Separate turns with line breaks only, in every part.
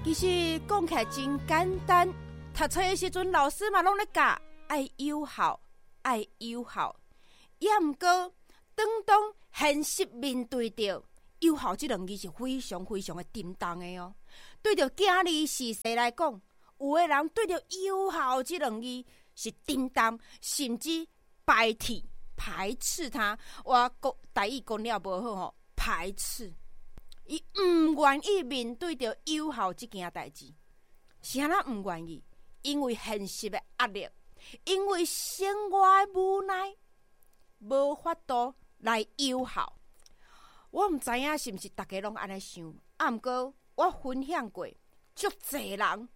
其实讲起来真简单，读册的时阵，老师嘛拢咧教爱友好，爱友好。也毋过，当现实面对着友好这两字是非常非常的沉重的哦。对着今日时势来讲，有的人对着友好这两字是沉重，甚至排斥他。我台语讲了无好吼，排斥。伊毋愿意面对着友好这件代志，是安怎毋愿意？因为现实的压力，因为生活的无奈，无法度来友好。我毋知影是毋是大家拢安尼想，毋过我分享过，足侪人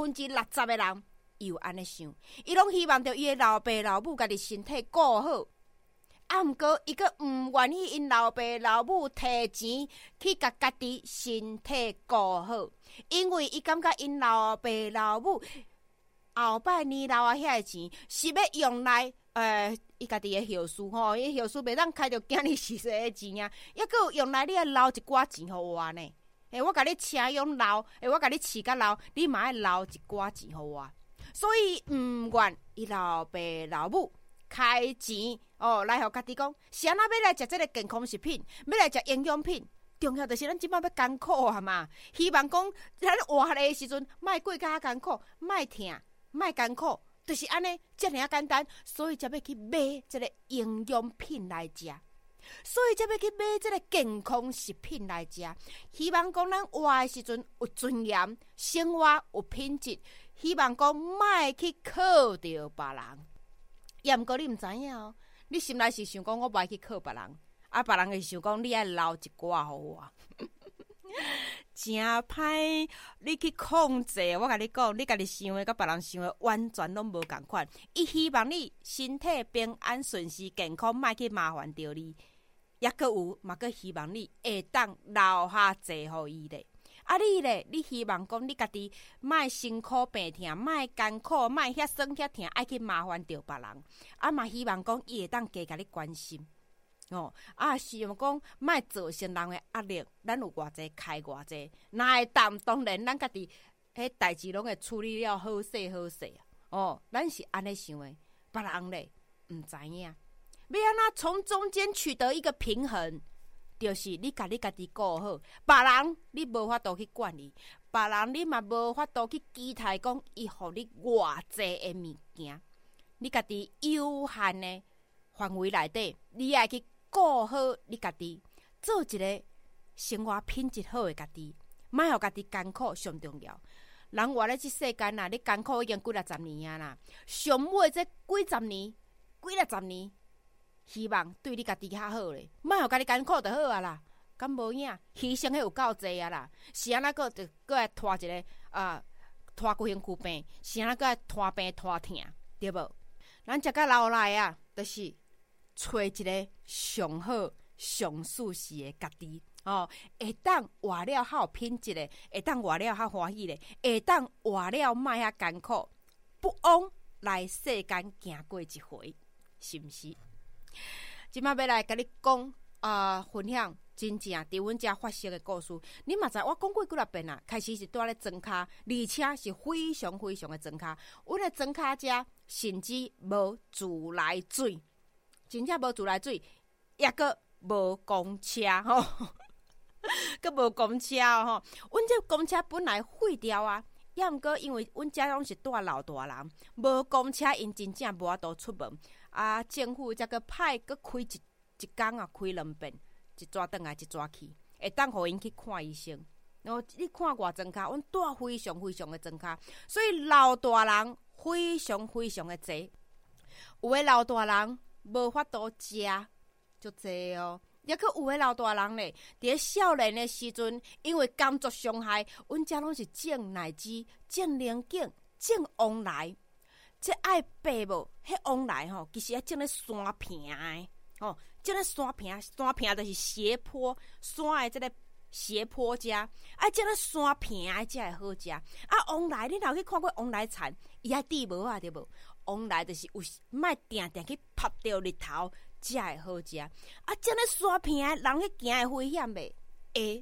60%的人又安尼想，伊拢希望着伊的老爸老母家己身体顾好。毋过，伊个毋愿意因老爸老母摕钱去甲家己身体顾好，因为伊感觉因老爸老母后摆年老啊遐钱是要用来伊家己的后事吼，伊后事袂当开着今日时势的钱啊，抑佫有用来你留一寡钱互我呢。我甲你请用留，我甲你饲甲留，你嘛爱留一寡钱互我，所以毋愿伊老爸老母开钱来互家己讲，是安怎要来食这个健康食品，要来食营养品。重要就是咱即摆要艰苦啊嘛，希望讲咱活下来的时阵，莫过较艰苦，莫疼，莫艰苦，就是安尼，遮尔简单。所以才要去买这个营养品来食，所以才要去买这个健康食品来食。希望讲咱活的时阵有尊严，生活有品质。希望讲莫去靠着别人。也毋过你毋知影哦，你心内是想讲我袂去靠别人，别人会想讲你爱留一寡互我，真歹。你去控制，我甲你讲，你家己想的甲别人想的完全拢无共款。伊希望你身体平安顺遂健康，莫去麻烦着你，也佫有嘛佫希望你会当留下济互伊咧。你咧，你希望讲你家己莫辛苦病痛，莫艰苦，莫遐酸遐痛，爱去麻烦着别人。嘛希望讲伊会当加甲你关心。希望讲莫造成人的压力，咱有偌济开偌济，哪会当然咱家己迄代志拢会处理了好势啊。咱是安尼想的，别人咧毋知影，要安怎从中间取得一个平衡。就是你家己顾好，别人你无法度去管理，别人你嘛无法度去期待讲伊互你偌济的物件。你家己有限的范围内底，你爱去顾好你家己，做一个生活品质好的家己，莫互家己艰苦上重要。人活咧这世间啊，你艰苦已经几啊十年啊啦，上尾这几啊十年。希望对你家己较好咧，莫互家己艰苦就好啊啦，敢无影牺牲迄有够济啊啦，是安那个就搁来拖一个拖几身躯病，是安那搁来拖病拖疼，对无？咱食到老来啊，就是找一个上好上舒适的家己会当活了较有品质的，会当活了较欢喜的，会当活了莫遐艰苦，不枉来世间行过一回，是毋是？即摆要来甲你讲分享真正伫阮遮发生的故事。你嘛知我讲过几啊遍啦，开始是住咧庄骹，而且是非常非常的庄骹。阮的庄骹遮甚至无自来水，真正无自来水，也佫无公车佫无公车阮这公车本来废掉啊，也毋过因为阮遮拢是住老大人，无公车，因真正无法度出门。政府才派开一工啊，开2遍，一抓转来一抓去，会当互因去看医生。然后你看偌庄骹，阮住非常非常的庄骹，所以老大人非常非常的济。有的老大人无法度食，足济哦。也佫有的老大人咧，伫少年的时阵，因为工作伤害，阮遮拢是种奶枝、种菱角、种往来。这爱爬无，迄往来其实要种咧山坪的种咧山坪就是斜坡，山的这个斜坡遮，爱种咧山坪的才会好食。往来你若去看过往来田，伊爱地无对无？往来就是有莫定定去晒着日头才会好食。种咧山坪的人去行会危险袂？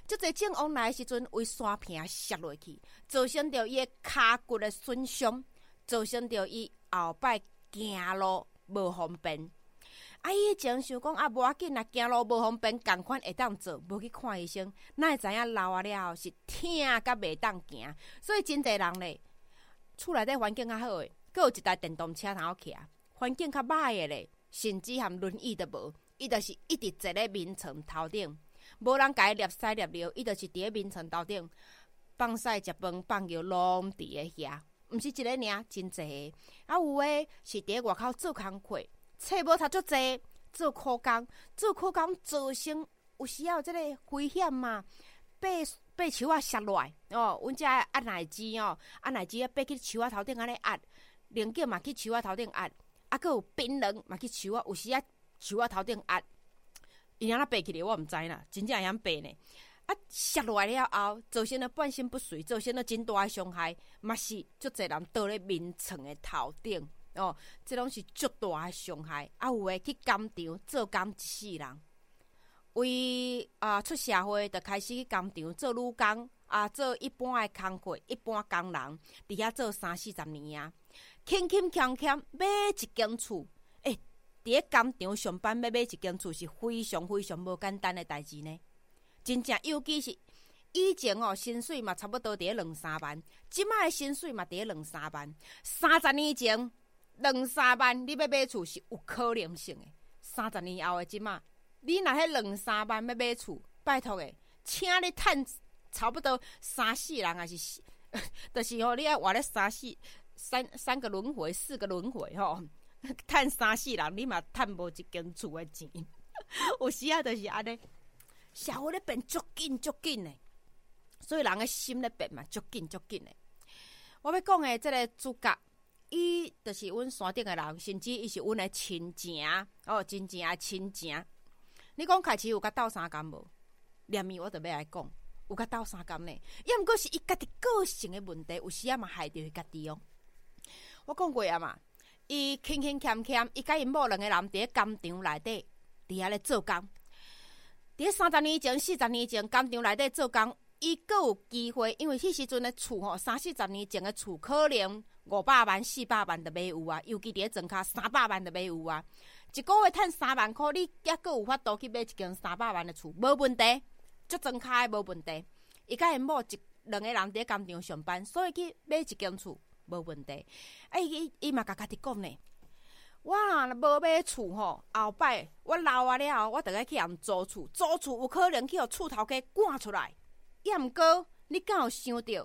即个正往来的时阵，为山坪摔落去，造成着伊的骹骨的损伤，造成着伊后摆行路无方便。伊前想讲无要紧，行路无方便，共款会当做，无去看医生，哪会知影老了后是疼甲袂当行，所以真侪人咧，厝内底环境较好诶，阁有一台电动车通好徛，环境较歹诶咧，甚至含轮椅都无，伊就是一直坐咧眠床头顶，无人甲伊摄屎摄尿，伊就是伫咧眠床头顶放屎食饭放尿拢伫咧遐，毋是一个尔，真侪个，有诶是伫咧外口做工课。册无读足济，做苦工造成有时啊有即个危险嘛，被树仔摔落来哦。阮遮压奶机哦，压奶机爬去树仔头顶安尼压，零件嘛去树仔头顶压，阁有槟榔嘛去树仔，有时树仔头顶压，伊安那爬起来我毋知啦，真正会晓爬呢。摔落来了后，造成了半身不遂，造成了真大的伤害，嘛是足济人倒咧眠床的头顶。哦，这拢是足大的伤害。有诶去工厂做工一世人，为出社会就开始去工厂做女工做一般的工课，一般工人伫遐做30-40年啊，勤俭买一间厝。伫咧工厂上班要买一间厝是非常非常无简单的代志呢。真正，尤其是以前薪水嘛差不多伫咧2-3万，即摆的薪水嘛伫咧2-3万，30年前。2-3万，你要买厝是有可能性的。30年后的即马，你若迄2-3万要买厝，拜托诶，请你趁差不多3-4人，还是就是你爱活咧三个轮回、4个轮回趁3-4人，你嘛趁无一间厝的钱。有时啊，就是安尼，社会咧变足紧的，所以人的心咧变嘛足紧的。我要讲的即个主角。伊就是阮山顶的人，甚至伊是阮的亲情真正的亲情。你讲开始有甲斗相共无？连面我就要来讲，有甲斗相共呢。也毋过是伊家己个性的问题，有时啊嘛害着伊家己哦。我讲过啊嘛，伊勤俭，伊甲因某两个人伫咧工厂内底伫遐咧做工。伫咧30年前、40年前，工厂内底做工，伊阁有机会，因为迄时阵的厝30-40年前的厝可能。500万、400万就买有啊，尤其伫咧庄脚300万就买有啊。一个月趁3万块，你还阁有法度去买一间300万的厝，无问题，足庄脚的无问题。伊甲因某两个人伫咧工厂上班，所以去买一间厝无问题。伊嘛甲家己讲呢，我若无买厝后摆我老了后，我就该去人租厝，租厝有可能去互厝头家赶出来。也毋过，你敢有想到？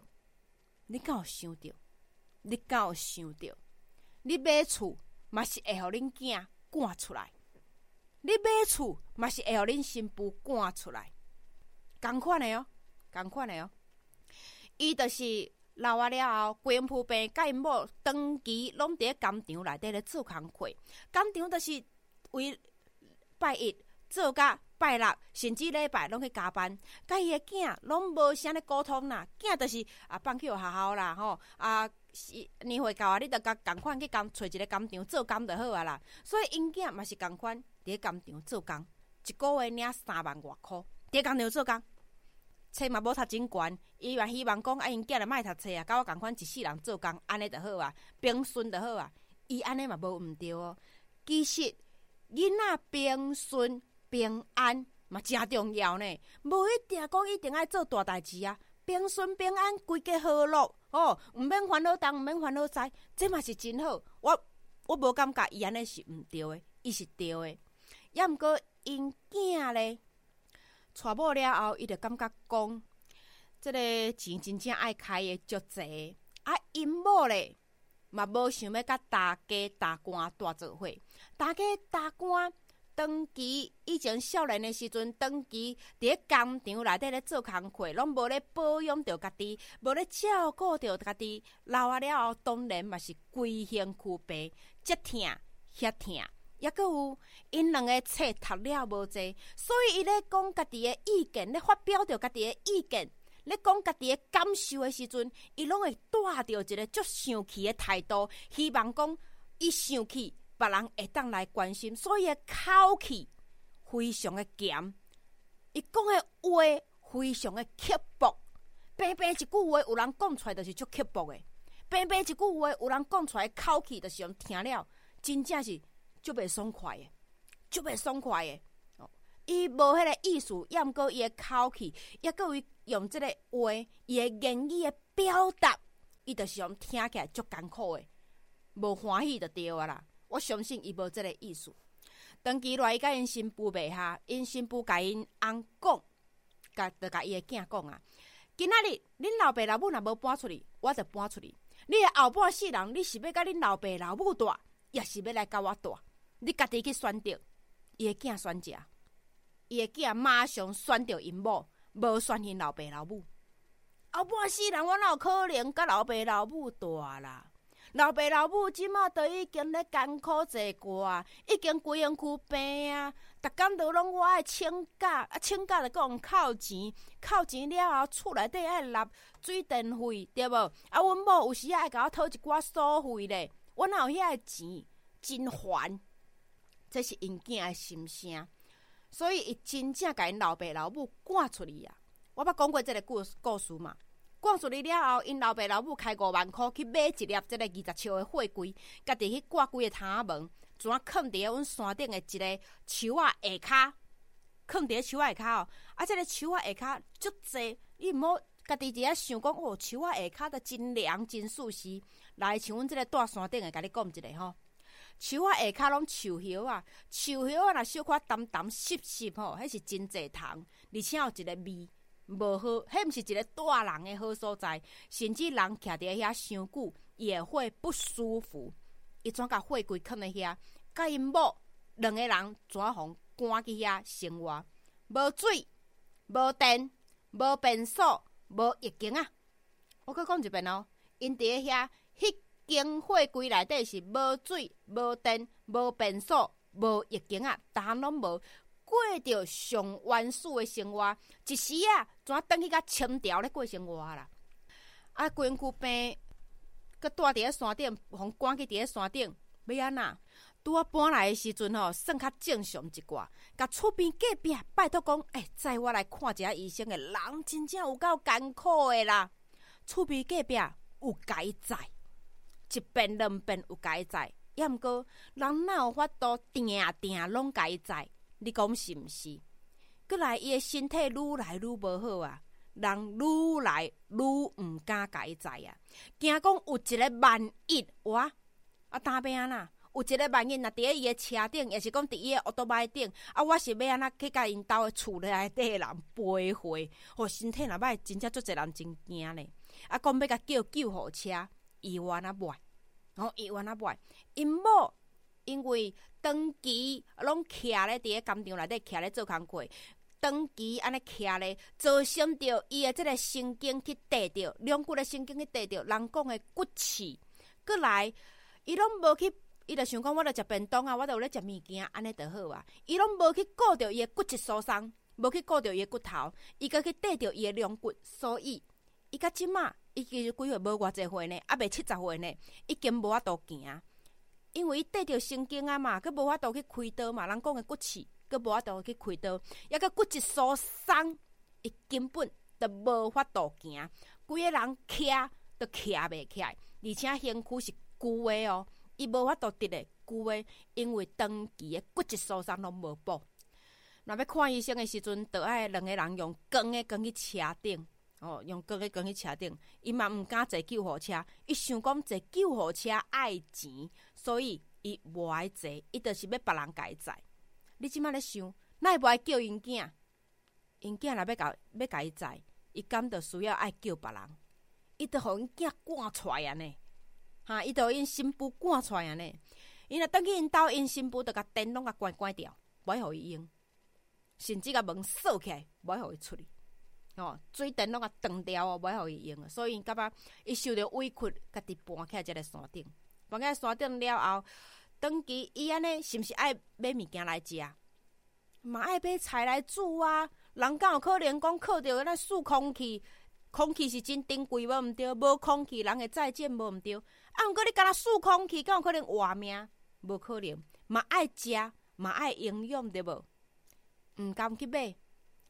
你买厝嘛是会互恁囝赶出来，你买厝嘛是会互恁新妇赶出来，同款的哦。伊就是老了后，规厝病，甲因某长期拢伫咧工厂内底咧做工课，工厂就是为拜一做甲拜六，甚至礼拜拢去加班，甲伊的囝拢无啥咧沟通啦，囝就是放去学校啦年岁到你著甲共款去找一个工厂做工就好啊啦。所以因囝嘛是共款伫咧工厂做工，一个月领3万外箍，伫咧工厂做工，册嘛无读真悬，伊嘛希望讲因囝就莫读册啊，甲我共款一世人做工，安尼就好啊，平顺就好啊。伊安尼嘛无毋对哦。其实囡仔平顺平安嘛真重要呢，无一定讲一定爱做大代志啊。平顺平安，规家和乐毋免烦恼东，毋免烦恼西，这嘛是真好。我无感觉伊安尼是毋对的，伊是对的。也毋过因囝咧，娶某了后，伊就感觉讲，这个钱真正爱开的足济因某咧嘛无想要甲大家大官大做伙，大家大官。长期以前少年的时阵，长期伫咧工厂内底咧做工课，拢无咧保养着家己，无咧照顾着家己。老了后，当然嘛是规身躯病，这疼遐疼，也阁有因两个册读了无济，所以伊咧讲家己的意见，咧发表着家己的意见，咧讲家己的感受的时阵，伊拢会带着一个足生气的态度，希望讲伊生气。别人会当来关心，所以口气非常的咸，伊讲的话非常的刻薄。平平一句话，有人讲出来就是足刻薄的。平平一句话，有人讲出来口气就是用听了，真正是足袂爽快的，足袂爽快的。伊无迄个意思，也毋过伊的口气，也搁用即个话，伊的言语的表达，伊就是用听起来足艰苦的，无欢喜就对啊啦。我相信伊无即个意思。长期来，伊甲因新妇袂合，因新妇甲因翁讲，就甲伊的囝讲啊，今仔日恁老爸老母若无搬出去，我就搬出去。你的后半世人，你是要甲恁老爸老母住，也是要来甲我住？你家己去选择。伊的囝选择，伊的囝马上选择因某，无选因老爸老母。后半世人，我哪有可能甲老爸老母住啦？老爸老母即马都已经咧艰苦坐过啊，已经规身躯病啊，逐工都拢我爱请假，请假就讲扣钱，扣钱了后厝内底爱纳水电费，对无？啊，阮某有时爱甲我讨一寡所费咧，我哪有遐个钱，真烦。这是因囝的心声，所以伊真正甲因老爸老母赶出去啊！我捌讲过这个故事嘛。赶出去了后，因老爸老母开5万块去买一粒这个20树的货柜，家己去挂规个窗门，怎囥伫阮山顶的一个树下骹，囥伫树下骹哦。啊，这个树下骹足济，你毋好家己伫遐想讲哦，树下骹都真凉真舒适。来，像阮这个大山顶的，甲你讲一个吼，树下骹拢树叶啊，树叶啊若小可淡淡湿湿吼，迄是真济虫，而且有一个味。无好，迄毋是一个大人的好所在，甚至人徛伫遐伤久也会不舒服。伊怎甲货柜囥伫遐，甲因某2个人怎互赶去遐生活？无水、无电、无便所、无浴巾啊！我搁讲一遍哦，因伫遐迄间货柜内底是无水、无电、无便所、无浴巾啊，逐项拢无。过着上原始的生活，一时啊，怎转去甲清朝咧过生活啦？啊，规身躯病，佮住伫咧山顶，互赶去伫咧山顶，要安那？拄我搬来的时阵吼，算较正常一寡。甲厝边隔壁拜托讲，载我来看一下医生的人，真正有够艰苦的啦。厝边隔壁有该载，一遍2遍有该载，也毋过人哪有法度定定拢该载？你讲是毋是？过来，伊的身体愈来愈无好啊，人愈来愈毋敢甲伊载啊，惊讲有一个万一哇，啊打边啊呐，有一个万一若伫咧伊的车顶，也是讲伫伊的奥多麦顶，啊我是要安那去甲因兜的厝内底的人陪会，互身体若歹，真正足侪人真惊咧。啊，讲要甲叫救护车，医院啊袂，医院啊袂，因某。因为长期拢徛咧伫咧工厂内底徛咧做工课，长期安尼徛咧，造成着伊的即个神经去得着，两骨的神经去得着，人讲的骨刺。过来，伊拢无去，伊就想讲，我著食便当啊，我著有咧食物件，安尼就好啊。伊拢无去顾着伊的骨质疏松，无去顾着伊的骨头，伊阁去得着伊的两骨，所以伊到即马，伊其实几岁无偌济岁呢，还袂70岁呢，已经无法度行。因为伊得着神经啊嘛，佮无法度去开刀嘛，人讲的骨刺，佮无法度去开刀，抑佮骨质疏松，伊根本就无法度行，规个人徛都徛袂起来，而且身躯是旧的哦，伊无法度直的旧的，因为长期的骨质疏松拢无补。若要看医生的时阵，就爱2个人用光的去车顶。用光的去车顶，伊嘛毋敢坐救护车，伊想讲坐救护车爱钱，所以伊无爱坐，伊就是要别人家载。你即摆咧想，哪会无爱叫因囝？因囝若要家伊载，伊敢着需要爱叫别人，伊着互因囝赶出来安尼，伊着因新妇赶出来安尼。伊若等去因兜，因新妇着甲电拢甲关掉，无爱互伊用，甚至甲门锁起来，无爱互伊出去。水电拢甲断掉哦，无爱互伊用啊，所以因感觉伊受着委屈，家己搬起来即个山顶，搬起来山顶了后，长期伊安尼是毋是爱买物件来食？嘛爱买菜来煮啊？人敢有可能讲靠着咱数空气？空气是真珍贵无毋对，无空气人会再见无毋对。啊，毋过你敢若数空气，敢有可能活命？无可能。嘛爱食，嘛爱营养对无？毋甘去买。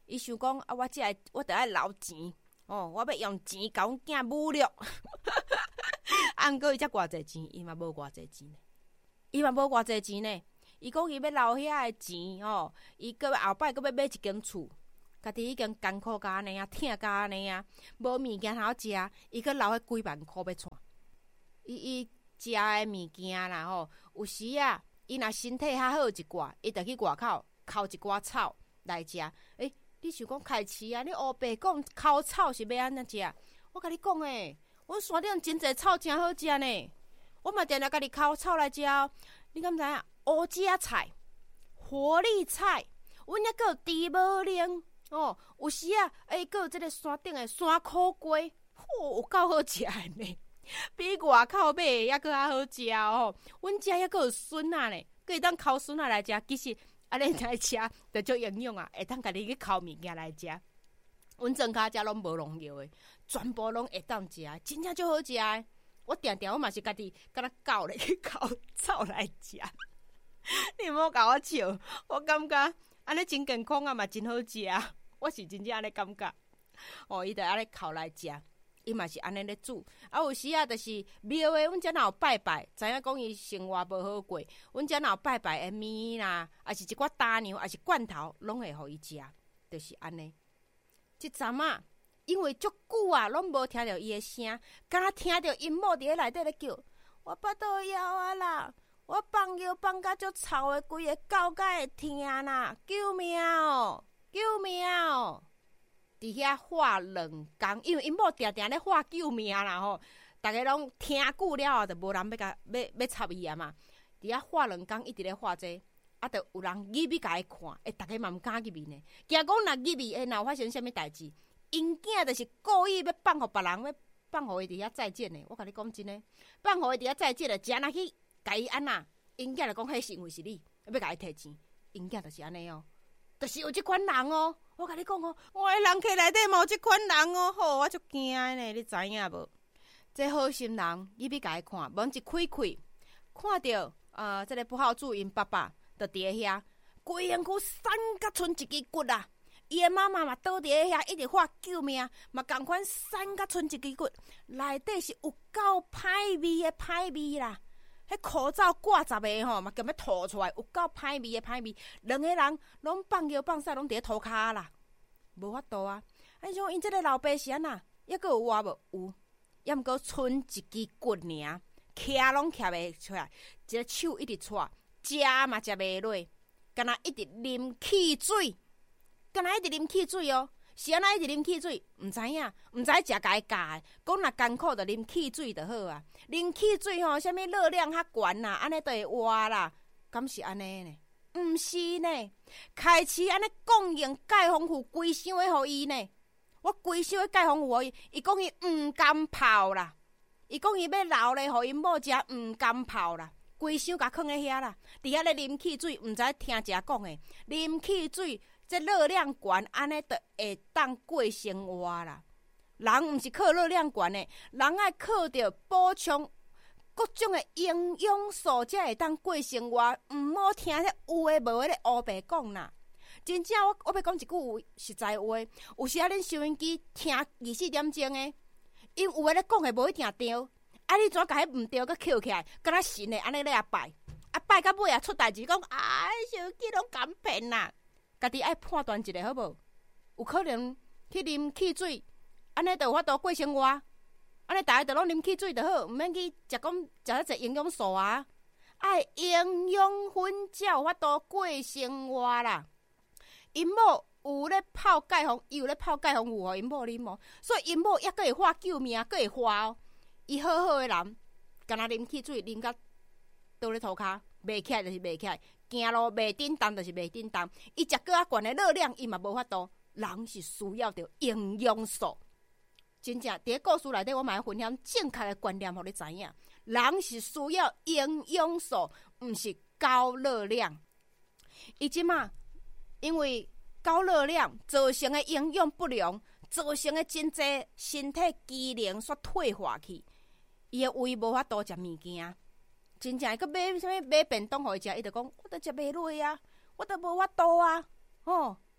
伊想讲啊，我得爱留钱哦，我要用钱甲阮囝侮辱。啊，毋过伊才偌济钱，伊嘛无偌济钱呢，伊讲伊要留遐个钱哦，伊搁后摆搁要买一间厝，家己已经艰苦甲安尼啊，疼甲安尼啊，无物件通食，伊搁留迄几万箍要创。伊食诶物件啦吼，有时啊，伊若身体较好一寡，伊着去外口抠一寡草来食。你想讲开市啊？你黑白讲抠草是要安怎食？我甲你讲诶，阮山顶真侪草真好食呢。我嘛定定家己抠草来食哦。你敢知影？乌家菜、活力菜，阮还佫有猪母奶哦。有时啊，佫有即个山顶诶山苦粿，有够好食诶呢。比外口买诶还佫较好食哦。阮遮还佫有笋仔呢，佫会当抠笋仔来食。其实安尼来食，着足营养啊，会当家己去抠物件来食。阮庄脚遮拢无农药诶，全部拢会当食，真正足好食诶。我定定我嘛是家己敢若狗咧去抠草来食。你莫甲我笑，我感觉安尼真健康啊，嘛真好食。我是真正安尼感觉。伊着安尼抠来食，伊嘛是安尼咧煮。有时啊，就是庙诶，阮遮若有拜拜，知影讲伊生活无好过，阮遮若有拜拜诶面啦，也是一寡大娘，也是罐头，拢会互伊食，就是安尼。即阵啊，因为足久啊，拢无听到伊诶声，敢若听到因某伫咧内底咧叫，我巴肚枵啊啦！我放尿放甲足臭诶，规个狗甲会疼啦！救命哦！救命哦！伫遐喊2工，因为因某定定咧喊救命啦吼，逐个拢听久了后，就无人要插伊啊嘛。伫遐喊2工，一直咧喊这，啊，就有人入去甲伊看，逐个嘛毋敢入去呢。惊讲若入去，若有发生啥物代志，因囝就是故意要放互别人，要放互伊伫遐再见呢。我甲你讲真诶，放互伊伫遐再见咧，真若去。甲伊安那，因囝就讲迄是因为是你，要甲伊摕钱，因囝就是安尼哦，就是有即款人哦。我甲你讲哦，我诶人客内底嘛有即款人哦，吼，我足惊呢，你知影无？这好心人入去甲伊看，门一开开，看到这个不好主因爸爸就伫咧遐，规身躯散甲剩一支骨啊！伊诶妈妈嘛倒伫咧遐，一直喊救命，嘛共款散甲剩一支骨，内底是有够歹味诶歹味啦！迄口罩挂10个吼，嘛，咁要吐出来，有够歹味诶歹味。2个人拢放尿放屎，拢伫咧涂骹啦，无法度啊！像因即个老爸是安那，抑阁有活无？有，抑毋过剩一支骨尔，徛拢徛袂出来，一个手一直搓，食嘛食袂落，敢若一直啉汽水，敢若一直啉汽水哦。是安那一直啉汽水，毋知影，毋知食甲伊教诶。讲若艰苦，着啉汽水就好啊。啉汽水吼，啥物热量较悬啦，安尼就会活啦。敢是安尼呢？毋是呢。开市安尼供应盖丰富，规箱诶互伊呢。我规箱诶盖丰富互伊，伊讲伊毋甘泡啦。伊讲伊要留咧，互因某食毋甘泡啦。规箱甲囥咧遐啦，伫遐咧啉汽水，毋知听食讲诶，啉汽水。这热量悬，安尼就会当过生活啦。人毋是靠热量悬的，人爱靠着补充各种的营养素，才会当过生活。毋好听迄有诶无诶咧乌白讲啦。真正我要讲一句实在话，有时啊，恁收音机听24点钟诶，因有诶咧讲诶无一定对，啊，你怎甲迄毋对，佮扣起来，敢若神诶安尼咧啊拜，啊拜到尾啊出代志，讲收音机拢敢骗啦。家己爱判断一下好无？有可能去啉汽水，安尼就有法度过生活。安尼大家就拢啉汽水就好，毋免去食一侪营养素啊。爱营养粉才有法度过生活啦。因某有咧泡钙红，伊有咧泡钙红有互因某啉哦，所以因某抑阁会喊救命，阁会喊哦。伊好好诶人，干若啉汽水啉甲倒咧涂骹，袂起来就是袂起来。行路袂振动就是袂振动，伊食过啊悬的热量，伊嘛无法度。人是需要着营养素，真正伫咧故事内底，我嘛要分享正确的观念，互你知影。人是需要营养素，毋是高热量。伊即马因为高热量造成的营养不良，造成的真济身体机能煞退化去，伊的胃无法度食物件。真正个买啥物买便当互伊食，伊就讲我都食袂落啊，我都无法度啊，吼！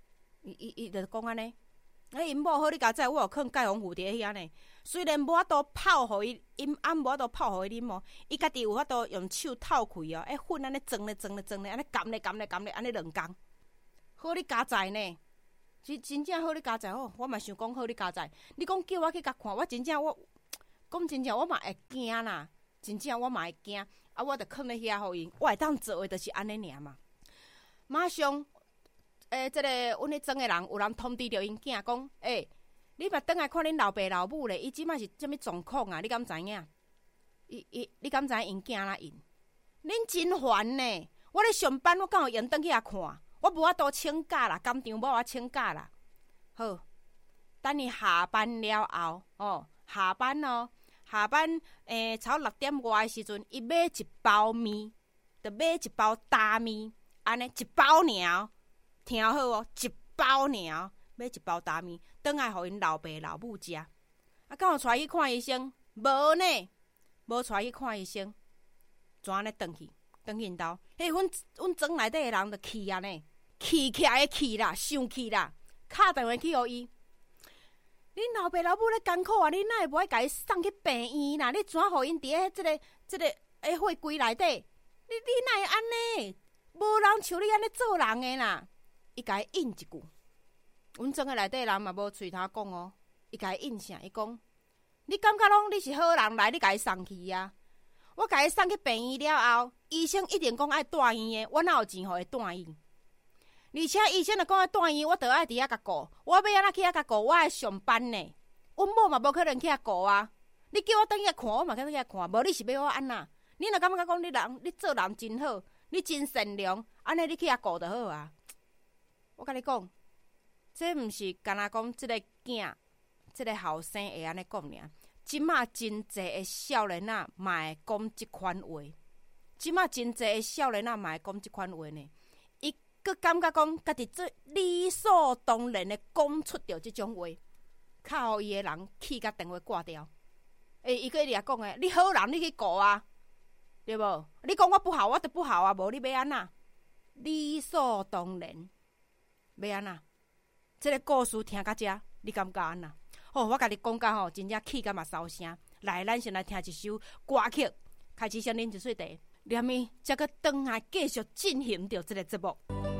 伊就讲安尼。因某好，你家知我有囥盖防腐伫遐呢。虽然无法度泡互伊饮，无法度泡互伊啉哦，伊家己有法度用手透开哦，粉安尼装咧，安尼含咧，安尼2工。好你家在呢，真正好你家在哦。我嘛想讲好你家在。你讲叫我去甲看，我真正讲真正我嘛会惊啦，真正我嘛会惊。我着囥咧遐互因，我会当做诶，就是安尼尔嘛。马上。即个阮咧装诶人，有人通知着因囝讲，你嘛转来看恁老爸老母咧，伊即摆是啥物状况啊？你敢知影？你敢知影因囝哪因？恁真烦呢！我咧上班，我敢有闲转去遐看？我无法度请假啦，工厂无法请假啦。好，等伊下班了后，下班超6点外诶时阵，伊买一包面，着买一包大面，安尼一包尔。听好哦，一包尔，买一包大面，转来互因老爸老母食。敢有带去看医生？无呢，无带去看医生，怎安尼转去因兜？阮庄内底诶人着气啊呢，气起来气啦，生气啦，敲电话去互伊。恁老爸老母咧艰苦啊，你哪会无爱甲伊送去病院啦？你怎互因伫咧即个货柜内底？你哪会安尼？无人像你安尼做人诶啦！伊甲伊应一句，阮庄个内底人嘛无喙头讲哦。伊甲伊应啥？伊讲：你感觉拢你是好人来，你甲伊送去啊？我甲伊送去病院了后，医生一定讲爱住院诶，我哪有钱互伊住院？而且医生若讲爱住院，我着爱伫遐甲顾。我要安怎去遐甲顾？我爱上班呢。阮某嘛无可能去遐顾啊。你叫我等去遐看，我嘛去遐看。无你是要我安那？你若感觉讲你做人真好，你真善良，安尼你去遐顾就好啊。我甲你讲，这毋是干那讲即个囝，即个后生会安尼讲尔。即马真济的少年仔嘛会讲即款话，即马真济的少年仔嘛会讲即款话呢。伊佫感觉讲家己最理所当然的讲出着即种话，较互伊的人气甲电话挂掉。伊佫一直讲诶，你好人你去顾啊，对无？你讲我不好，我就不好啊，无你要安那？理所当然。要安那？这个故事听到这，你感觉安那？我甲你讲到吼，真正气甲嘛烧声。来，咱先来听一首歌曲，开始先啉一水茶，念伊才阁转来继续进行着这个节目。